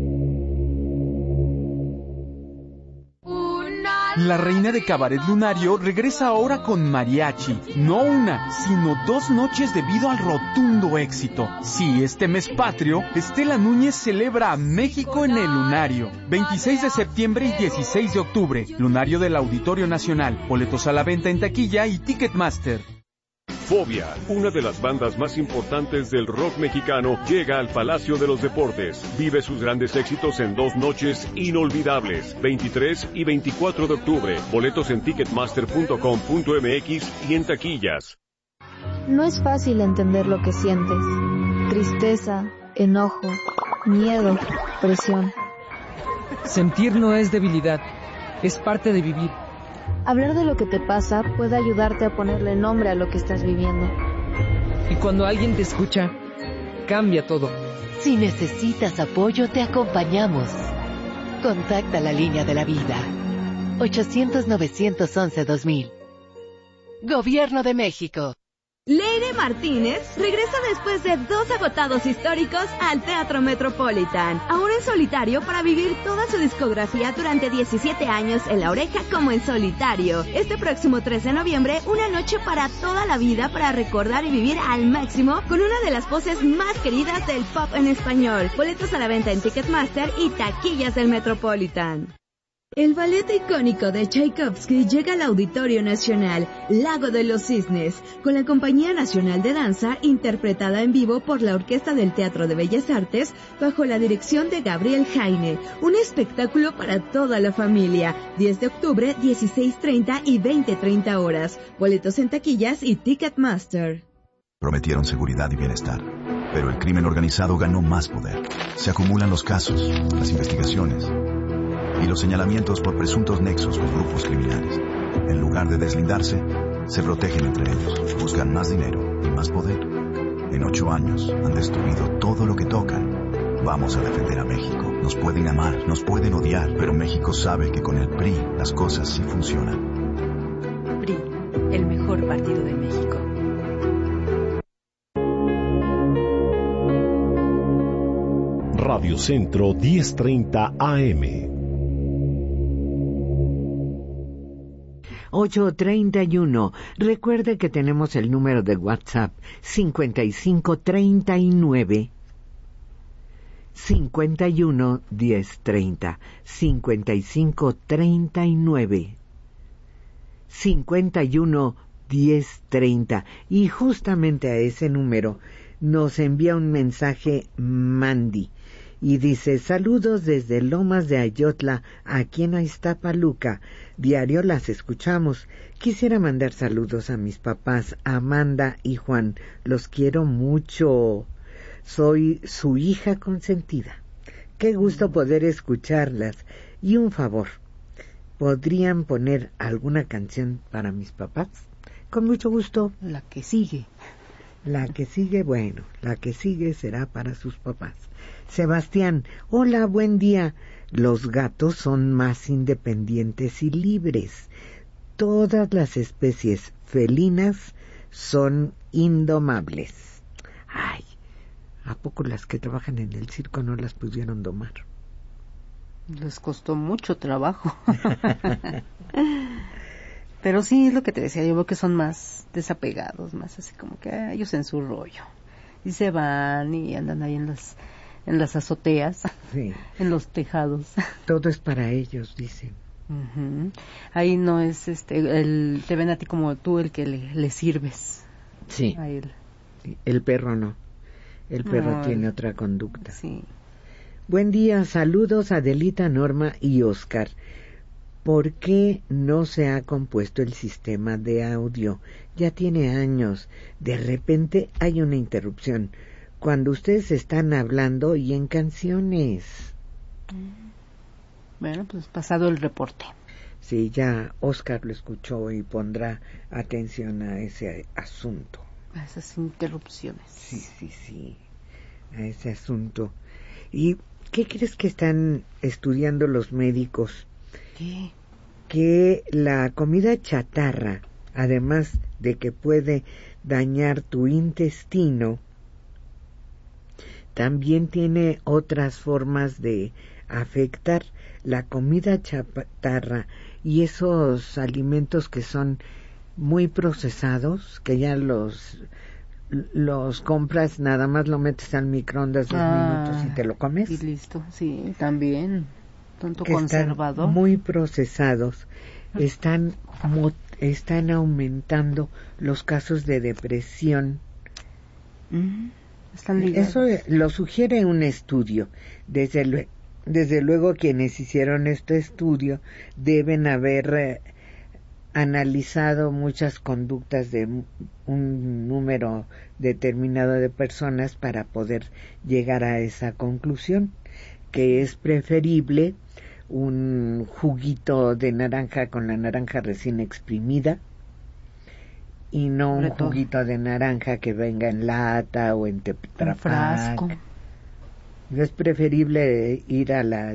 La reina de Cabaret Lunario regresa ahora con mariachi. No una, sino dos noches debido al rotundo éxito. Sí, este mes patrio, Estela Núñez celebra a México en el Lunario. veintiséis de septiembre y dieciséis de octubre. Lunario del Auditorio Nacional. Boletos a la venta en taquilla y Ticketmaster. Fobia, una de las bandas más importantes del rock mexicano, llega al Palacio de los Deportes. Vive sus grandes éxitos en dos noches inolvidables, veintitrés y veinticuatro de octubre. Boletos en ticketmaster punto com punto m x y en taquillas. No es fácil entender lo que sientes. Tristeza, enojo, miedo, presión. Sentir no es debilidad, es parte de vivir. Hablar de lo que te pasa puede ayudarte a ponerle nombre a lo que estás viviendo. Y cuando alguien te escucha, cambia todo. Si necesitas apoyo, te acompañamos. Contacta la línea de la vida. ochocientos, novecientos once, dos mil. Gobierno de México. Leire Martínez regresa después de dos agotados históricos al Teatro Metropolitan, ahora en solitario para vivir toda su discografía durante diecisiete años en La Oreja como en solitario. Este próximo tres de noviembre, una noche para toda la vida para recordar y vivir al máximo con una de las voces más queridas del pop en español. Boletos a la venta en Ticketmaster y taquillas del Metropolitan. El ballet icónico de Tchaikovsky llega al Auditorio Nacional, Lago de los Cisnes, con la Compañía Nacional de Danza, interpretada en vivo por la Orquesta del Teatro de Bellas Artes, bajo la dirección de Gabriel Jaine. Un espectáculo para toda la familia. diez de octubre, dieciséis treinta y veinte treinta horas. Boletos en taquillas y Ticketmaster. Prometieron seguridad y bienestar, pero el crimen organizado ganó más poder. Se acumulan los casos, las investigaciones y los señalamientos por presuntos nexos con grupos criminales. En lugar de deslindarse, se protegen entre ellos, buscan más dinero y más poder. En ocho años han destruido todo lo que tocan. Vamos a defender a México. Nos pueden amar, nos pueden odiar, pero México sabe que con el P R I las cosas sí funcionan. P R I, el mejor partido de México. Radio Centro diez treinta A M. ocho treinta y uno. Recuerde que tenemos el número de WhatsApp cincuenta y cinco treinta y nueve cincuenta y uno diez treinta, cincuenta y cinco treinta y nueve cincuenta y uno diez treinta, y justamente a ese número nos envía un mensaje Mandy y dice: saludos desde Lomas de Ayotla, aquí en Iztapaluca. Diario las escuchamos. Quisiera mandar saludos a mis papás Amanda y Juan. Los quiero mucho. Soy su hija consentida. Qué gusto poder escucharlas. Y un favor, ¿podrían poner alguna canción para mis papás? Con mucho gusto. La que sigue. La que sigue, bueno, la que sigue será para sus papás. Sebastián, hola, buen día. Los gatos son más independientes y libres. Todas las especies felinas son indomables. Ay, ¿A poco las que trabajan en el circo no las pudieron domar? Les costó mucho trabajo. Pero sí, es lo que te decía, yo veo que son más desapegados, más así como que ah, ellos en su rollo. Y se van y andan ahí en las en las azoteas, sí. En los tejados. Todo es para ellos, dicen. Uh-huh. Ahí no es, este, el, te ven a ti como tú el que le, le sirves. Sí. A él. El perro no. El perro no, tiene el... otra conducta. Sí. Buen día, saludos Adelita, Norma y Oscar. ¿Por qué no se ha compuesto el sistema de audio? Ya tiene años. De repente hay una interrupción cuando ustedes están hablando y en canciones. Bueno, pues pasado el reporte. Sí, ya Oscar lo escuchó y pondrá atención a ese asunto. A esas interrupciones. Sí, sí, sí, a ese asunto. ¿Y qué crees que están estudiando los médicos? ¿Qué? Que la comida chatarra, además de que puede dañar tu intestino, también tiene otras formas de afectar. La comida chatarra y esos alimentos que son muy procesados, que ya los los compras, nada más lo metes al microondas dos ah, minutos y te lo comes. Y listo, sí, también. Tanto que conservador. Están muy procesados, están están aumentando los casos de depresión. Mm, están ligados. Eso lo sugiere un estudio. Desde luego, desde luego quienes hicieron este estudio deben haber eh, analizado muchas conductas de un número determinado de personas para poder llegar a esa conclusión, que es preferible un juguito de naranja con la naranja recién exprimida y no un juguito de naranja que venga en lata o en Tetra Pak. Frasco. Es preferible ir a la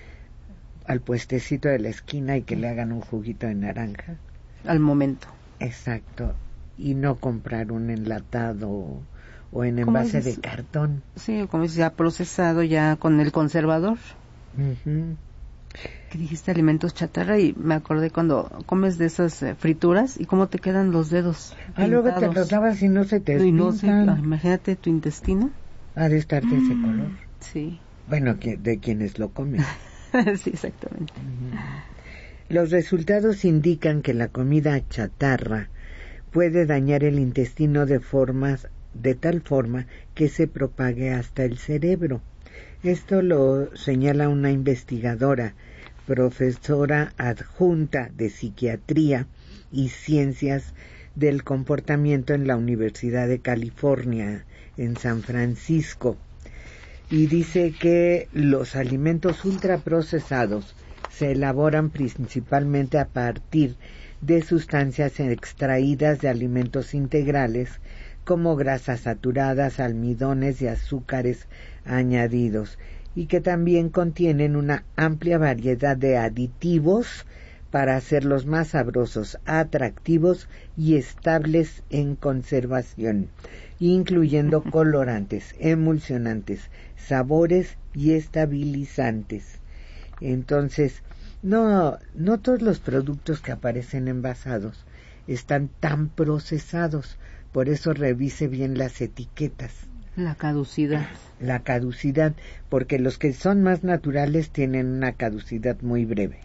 al puestecito de la esquina y que le hagan un juguito de naranja al momento. Exacto, y no comprar un enlatado o en envase de cartón. Sí, como dices, ya procesado, ya con el conservador. Uh-huh. Que dijiste alimentos chatarra y me acordé cuando comes de esas eh, frituras y cómo te quedan los dedos ah, luego te los lavas y no se te y no se, imagínate tu intestino. Ha de estar de ese color. Sí. Bueno, que, de quienes lo comen. Sí, exactamente. Uh-huh. Los resultados indican que la comida chatarra puede dañar el intestino de formas de tal forma que se propague hasta el cerebro. Esto lo señala una investigadora, profesora adjunta de Psiquiatría y Ciencias del Comportamiento en la Universidad de California, en San Francisco, y dice que los alimentos ultraprocesados se elaboran principalmente a partir de sustancias extraídas de alimentos integrales como grasas saturadas, almidones y azúcares añadidos, y que también contienen una amplia variedad de aditivos para hacerlos más sabrosos, atractivos y estables en conservación, incluyendo colorantes, emulsionantes, sabores y estabilizantes. Entonces, no, no todos los productos que aparecen envasados están tan procesados, por eso revise bien las etiquetas. La caducidad. La caducidad, porque los que son más naturales tienen una caducidad muy breve.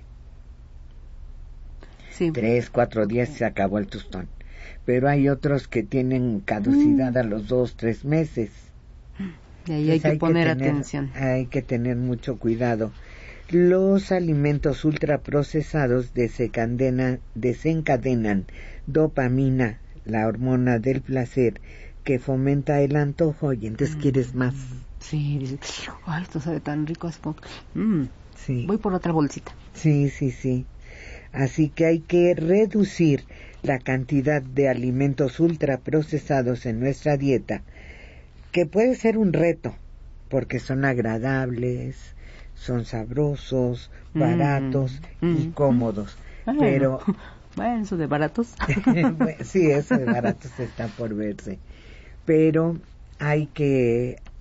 Sí. Tres, cuatro días se acabó el tostón. Pero hay otros que tienen caducidad mm. a los dos, tres meses. Y ahí hay que hay poner que tener, atención. Hay que tener mucho cuidado. Los alimentos ultraprocesados desencadenan, desencadenan dopamina, la hormona del placer, que fomenta el antojo y entonces mm. quieres más. Sí, dices, ay, esto sabe tan rico. Mm. Sí. Voy por otra bolsita. Sí, sí, sí. Así que hay que reducir la cantidad de alimentos ultraprocesados en nuestra dieta, que puede ser un reto, porque son agradables, son sabrosos, baratos mm, y mm, cómodos. Bueno, pero bueno, eso de baratos. Sí, eso de baratos está por verse. Pero hay que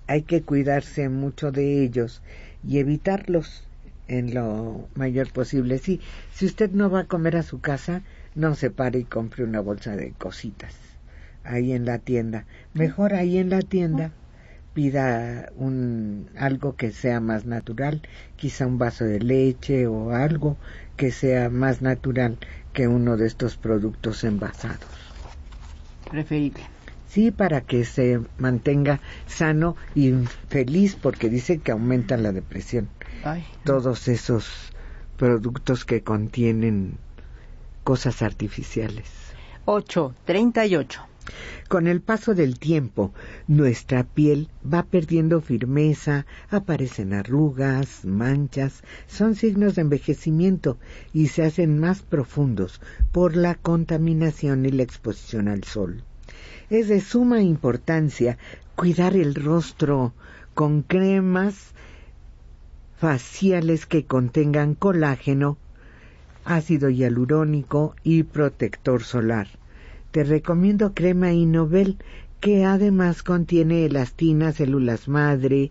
hay que cuidarse mucho de ellos y evitarlos en lo mayor posible. Sí, si usted no va a comer a su casa, no se pare y compre una bolsa de cositas ahí en la tienda. Mejor ahí en la tienda pida un algo que sea más natural, quizá un vaso de leche o algo que sea más natural que uno de estos productos envasados. Preferible. Sí, para que se mantenga sano y feliz, porque dice que aumenta la depresión. Ay. Todos esos productos que contienen cosas artificiales. ocho treinta y ocho. Con el paso del tiempo, nuestra piel va perdiendo firmeza, aparecen arrugas, manchas, son signos de envejecimiento y se hacen más profundos por la contaminación y la exposición al sol. Es de suma importancia cuidar el rostro con cremas faciales que contengan colágeno, ácido hialurónico y protector solar. Te recomiendo crema Innovel, que además contiene elastina, células madre,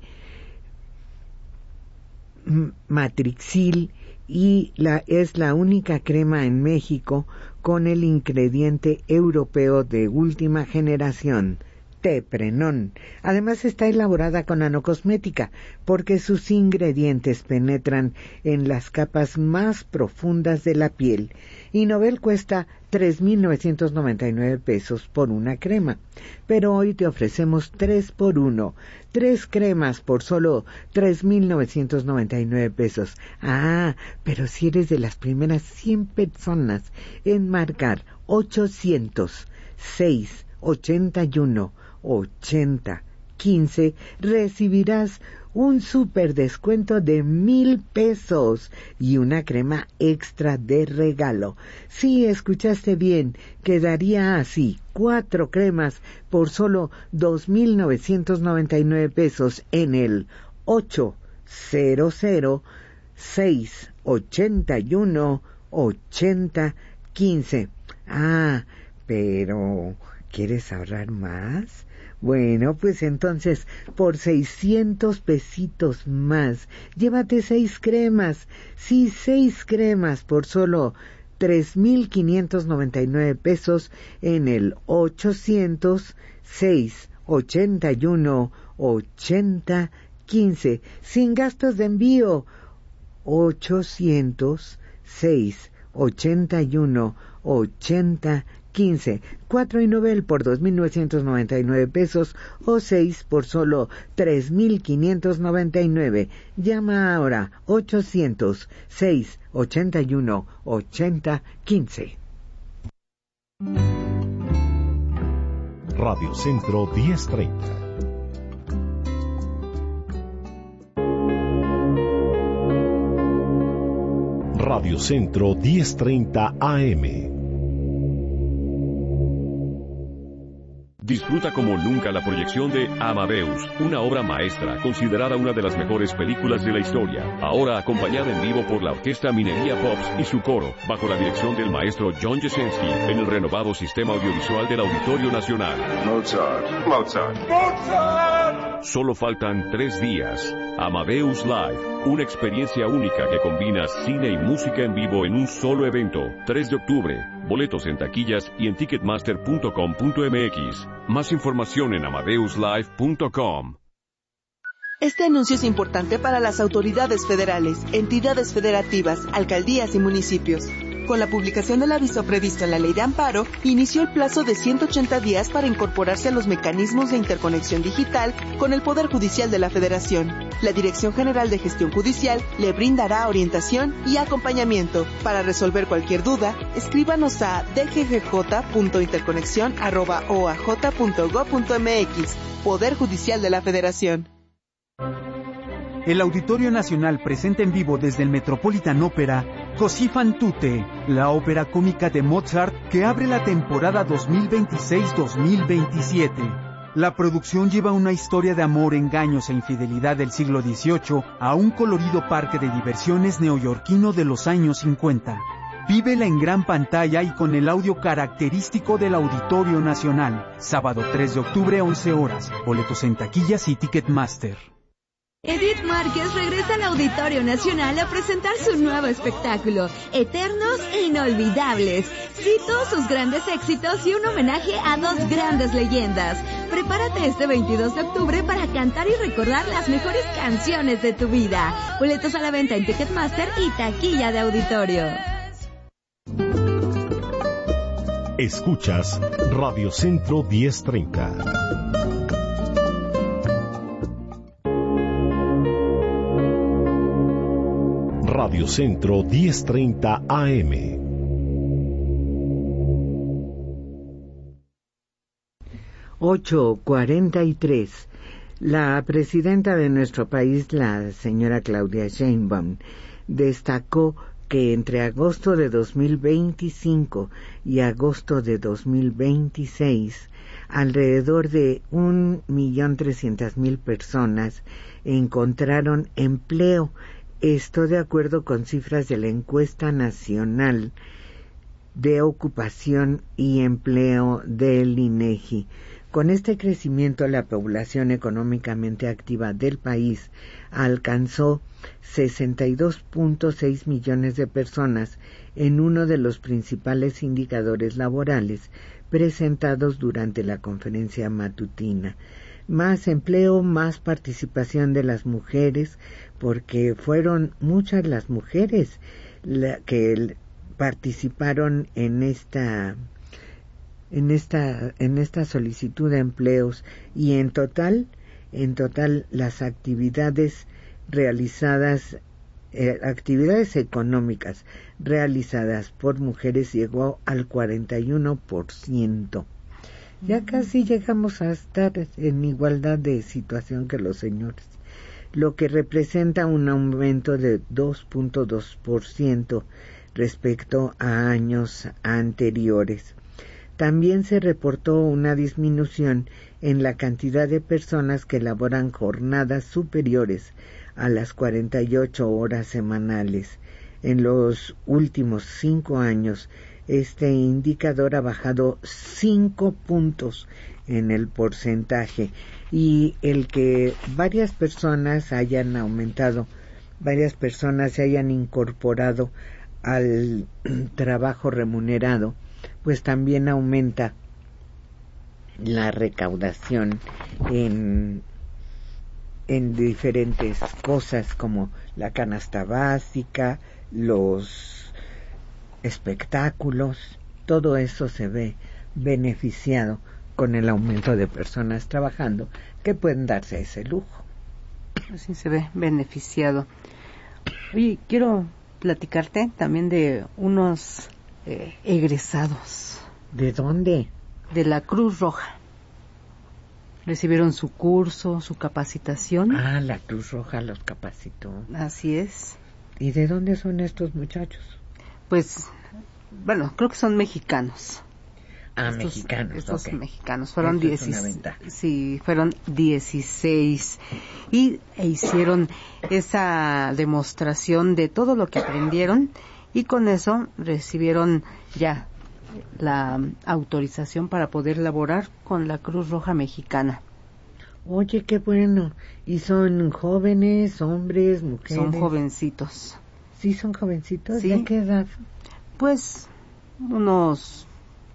matrixil y la, es la única crema en México con el ingrediente europeo de última generación, Teprenón. Además está elaborada con nanocosmética porque sus ingredientes penetran en las capas más profundas de la piel. Innovel cuesta tres mil novecientos noventa y nueve pesos por una crema, pero hoy te ofrecemos tres por uno, tres cremas por solo tres mil novecientos noventa y nueve pesos. Ah, pero si eres de las primeras cien personas en marcar ochocientos seis ochenta y uno ochenta quince, recibirás un super descuento de mil pesos y una crema extra de regalo. Sí, escuchaste bien, quedaría así, cuatro cremas por solo dos mil novecientos noventa y nueve pesos en el ocho cero cero seis ochenta y uno ochenta quince. Ah, pero ¿quieres ahorrar más? Bueno, pues entonces, por seiscientos pesitos más, llévate seis cremas. Sí, seis cremas por solo tres mil quinientos noventa y nueve pesos en el ochocientos seis ochenta y uno ochenta quince, sin gastos de envío. ochocientos seis ochenta y uno ochenta quince, cuatro Innovel por dos mil novecientos noventa y nueve pesos o seis por solo tres mil quinientos noventa y nueve. Llama ahora ochocientos seis ochenta y uno ochenta quince. Radio Centro diez treinta. Radio Centro diez treinta A M. Disfruta como nunca la proyección de Amadeus, una obra maestra considerada una de las mejores películas de la historia. Ahora acompañada en vivo por la Orquesta Minería Pops y su coro, bajo la dirección del maestro John Jesensky, en el renovado sistema audiovisual del Auditorio Nacional. Mozart, Mozart, Mozart. Solo faltan tres días. Amadeus Live, una experiencia única que combina cine y música en vivo en un solo evento. tres de octubre. Boletos en taquillas y en ticketmaster punto com punto m x. Más información en amadeus live punto com. Este anuncio es importante para las autoridades federales, entidades federativas, alcaldías y municipios. Con la publicación del aviso previsto en la Ley de Amparo, inició el plazo de ciento ochenta días para incorporarse a los mecanismos de interconexión digital con el Poder Judicial de la Federación. La Dirección General de Gestión Judicial le brindará orientación y acompañamiento. Para resolver cualquier duda, escríbanos a d g g j punto interconexión arroba o a j punto gob punto m x. Poder Judicial de la Federación. El Auditorio Nacional presenta en vivo desde el Metropolitan Opera Così fan tutte, la ópera cómica de Mozart que abre la temporada dos mil veintiséis dos mil veintisiete. La producción lleva una historia de amor, engaños e infidelidad del siglo dieciocho a un colorido parque de diversiones neoyorquino de los años cincuenta. Vívela en gran pantalla y con el audio característico del Auditorio Nacional. Sábado tres de octubre, once horas. Boletos en taquillas y Ticketmaster. Edith Márquez regresa al Auditorio Nacional a presentar su nuevo espectáculo, Eternos e Inolvidables. Cito sus grandes éxitos y un homenaje a dos grandes leyendas. Prepárate este veintidós de octubre para cantar y recordar las mejores canciones de tu vida. Boletos a la venta en Ticketmaster y taquilla de auditorio. Escuchas Radio Centro diez treinta. Radio Centro diez treinta A M. ocho cuarenta y tres. La presidenta de nuestro país, la señora Claudia Sheinbaum, destacó que entre agosto de dos mil veinticinco y agosto de dos mil veintiséis, alrededor de un millón trescientas mil personas encontraron empleo. Esto de acuerdo con cifras de la Encuesta Nacional de Ocupación y Empleo del INEGI. Con este crecimiento, la población económicamente activa del país alcanzó sesenta y dos punto seis millones de personas en uno de los principales indicadores laborales presentados durante la conferencia matutina. Más empleo, más participación de las mujeres, porque fueron muchas las mujeres la, que participaron en esta en esta en esta solicitud de empleos, y en total en total las actividades realizadas eh, actividades económicas realizadas por mujeres llegó al cuarenta y uno por ciento. Ya casi llegamos a estar en igualdad de situación que los señores, lo que representa un aumento de dos punto dos por ciento respecto a años anteriores. También se reportó una disminución en la cantidad de personas que laboran jornadas superiores a las cuarenta y ocho horas semanales. En los últimos cinco años, este indicador ha bajado cinco puntos en el porcentaje, y el que varias personas hayan aumentado, varias personas se hayan incorporado al trabajo remunerado, pues también aumenta la recaudación en, en diferentes cosas como la canasta básica, los espectáculos. Todo eso se ve beneficiado con el aumento de personas trabajando que pueden darse ese lujo. Así se ve beneficiado. Oye, quiero platicarte también de unos eh, egresados. ¿De dónde? De la Cruz Roja. Recibieron su curso, su capacitación. Ah, la Cruz Roja los capacitó. Así es. ¿Y de dónde son estos muchachos? Pues, bueno, creo que son mexicanos. Ah, estos, mexicanos. Estos okay. mexicanos fueron dieciséis. Sí, fueron dieciséis y e hicieron esa demostración de todo lo que aprendieron, y con eso recibieron ya la autorización para poder laborar con la Cruz Roja Mexicana. Oye, qué bueno. ¿Y son jóvenes, hombres, mujeres? Son jovencitos. ¿Sí son jovencitos? Sí. ¿De qué edad? Pues unos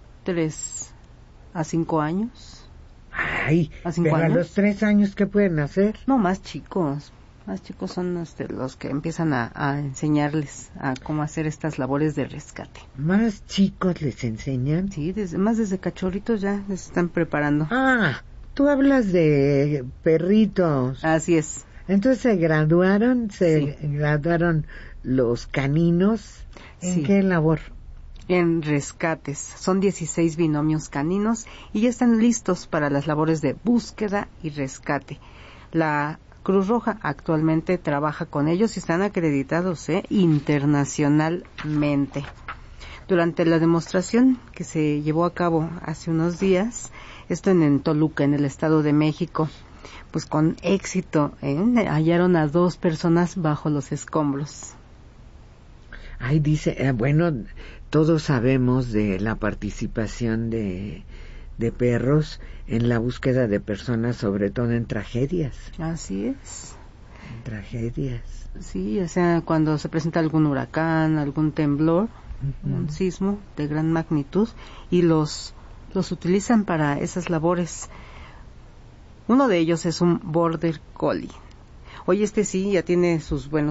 tres a cinco años. Ay, ¿A cinco pero años? a los tres años, ¿qué pueden hacer? No, más chicos. Más chicos son este, los que empiezan a, a enseñarles a cómo hacer estas labores de rescate. ¿Más chicos les enseñan? Sí, desde, más desde cachorritos ya les están preparando. Ah, tú hablas de perritos. Así es. Entonces se graduaron, se sí. graduaron los caninos. ¿En sí. qué labor? En rescates. Son dieciséis binomios caninos y ya están listos para las labores de búsqueda y rescate. La Cruz Roja actualmente trabaja con ellos y están acreditados ¿eh? internacionalmente. Durante la demostración que se llevó a cabo hace unos días, esto en, en Toluca, en el Estado de México, pues con éxito ¿eh? hallaron a dos personas bajo los escombros. Ay, dice, eh, bueno, todos sabemos de la participación de, de perros en la búsqueda de personas, sobre todo en tragedias. Así es. En tragedias. Sí, o sea, cuando se presenta algún huracán, algún temblor, uh-huh. un sismo de gran magnitud, y los, los utilizan para esas labores. Uno de ellos es un Border Collie. Oye, este sí ya tiene sus buenos